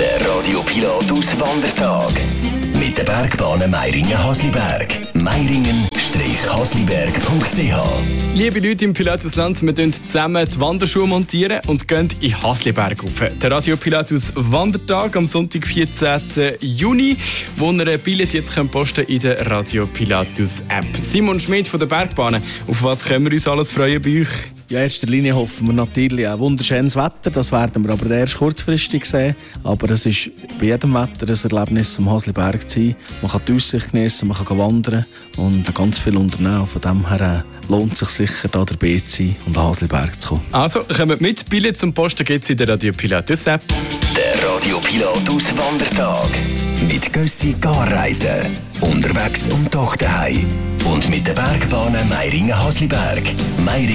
Der Radio Pilatus Wandertag. Mit den Bergbahnen Meiringen-Hasliberg. Meiringen-hasliberg.ch. Liebe Leute im Pilatusland, wir montieren zusammen die Wanderschuhe montieren und gehen in Hasliberg rauf. Der Radio Pilatus Wandertag am Sonntag, 14. Juni, wo ihr ein Billett jetzt posten in der Radio Pilatus App. Simon Schmidt von der Bergbahnen, auf was können wir uns alles freuen bei euch? Ja, in erster Linie hoffen wir natürlich auch wunderschönes Wetter. Das werden wir aber erst kurzfristig sehen. Aber es ist bei jedem Wetter ein Erlebnis, am Hasliberg zu sein. Man kann die Aussicht geniessen, man kann wandern und ganz viel unternehmen. Von dem her lohnt es sich sicher, da dabei zu sein und an Hasliberg zu kommen. Also, kommt mit. Billett zum Posten gibt es in der Radio Pilatus App. Der Radio Pilatus Wandertag. Mit Gössi Garreisen. Unterwegs und doch daheim. Und mit den Bergbahnen Meiringen-Hasliberg.